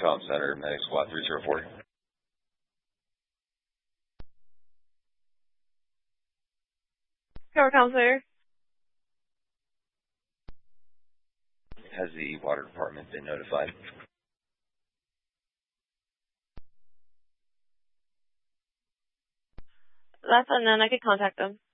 Comm Center, Medic Squad 304. Tower Comm Center. Has the water department been notified? That's unknown. I could contact them.